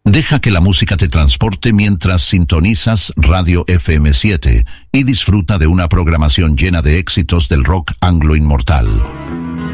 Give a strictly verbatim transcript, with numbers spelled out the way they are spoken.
Deja que la música te transporte mientras sintonizas Radio F M siete y disfruta de una programación llena de éxitos del rock anglo inmortal.